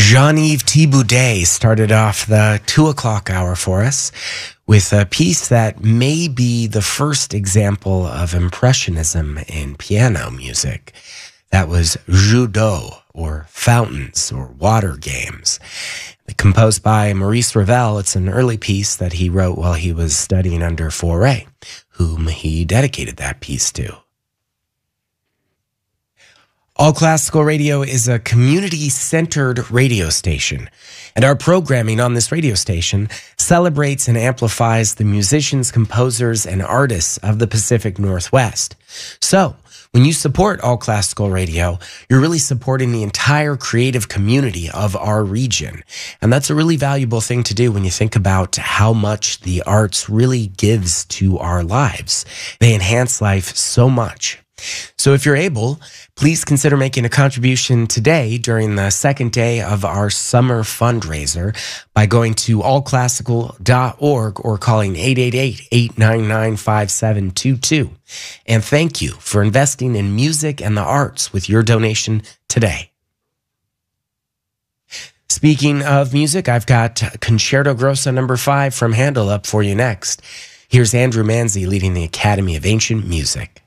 Jean-Yves Thibaudet started off the 2 o'clock hour for us with a piece that may be the first example of Impressionism in piano music. That was Jeux d'eau, or fountains, or water games. Composed by Maurice Ravel, it's an early piece that he wrote while he was studying under Fauré, whom he dedicated that piece to. All Classical Radio is a community-centered radio station, and our programming on this radio station celebrates and amplifies the musicians, composers, and artists of the Pacific Northwest. So, when you support All Classical Radio, you're really supporting the entire creative community of our region. And that's a really valuable thing to do when you think about how much the arts really gives to our lives. They enhance life so much. So if you're able, please consider making a contribution today during the second day of our summer fundraiser by going to allclassical.org or calling 888-899-5722. And thank you for investing in music and the arts with your donation today. Speaking of music, I've got Concerto Grosso No. 5 from Handel up for you next. Here's Andrew Manzi leading the Academy of Ancient Music.